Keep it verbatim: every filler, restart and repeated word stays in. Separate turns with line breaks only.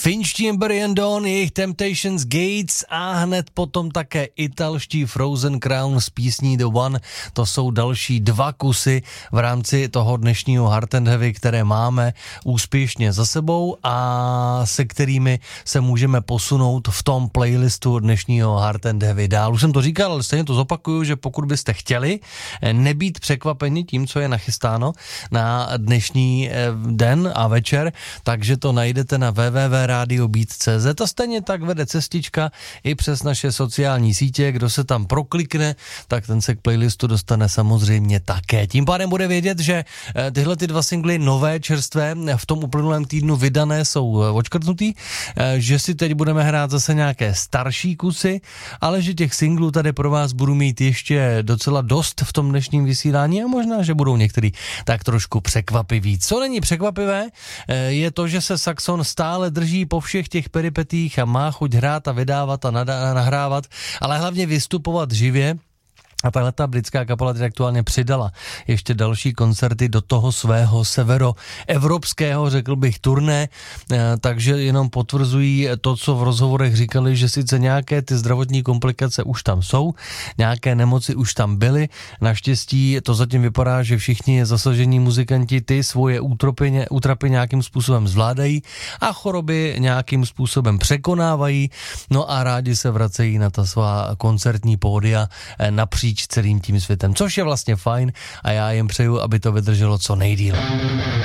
Finští Ember and Dawn, jejich Temptations Gates a hned potom také italští Frozen Crown s písní The One. To jsou další dva kusy v rámci toho dnešního Hard and Heavy, které máme úspěšně za sebou a se kterými se můžeme posunout v tom playlistu dnešního Hard and Heavy dál. Už jsem to říkal, ale stejně to zopakuju, že pokud byste chtěli nebýt překvapeni tím, co je nachystáno na dnešní den a večer, takže to najdete na w w w tečka radio beat tečka c z a stejně tak vede cestička i přes naše sociální sítě. Kdo se tam proklikne, tak ten se k playlistu dostane samozřejmě také. Tím pádem bude vědět, že tyhle ty dva singly nové, čerstvé, v tom uplynulém týdnu vydané jsou odškrtnutý, že si teď budeme hrát zase nějaké starší kusy, ale že těch singlů tady pro vás budu mít ještě docela dost v tom dnešním vysílání a možná, že budou některý tak trošku překvapivý. Co není překvapivé, je to, že se Saxon stále drží po všech těch peripetích a má chuť hrát a vydávat a nadá- nahrávat, ale hlavně vystupovat živě. A tahle ta britská kapela teď aktuálně přidala ještě další koncerty do toho svého severoevropského, řekl bych, turné, takže jenom potvrzují to, co v rozhovorech říkali, že sice nějaké ty zdravotní komplikace už tam jsou, nějaké nemoci už tam byly, naštěstí to zatím vypadá, že všichni zasažení muzikanti ty svoje útrapy, útrapy nějakým způsobem zvládají a choroby nějakým způsobem překonávají, no a rádi se vracejí na ta svá koncertní pódia napříč celým tím světem, což je vlastně fajn a já jim přeju, aby to vydrželo co nejdýl.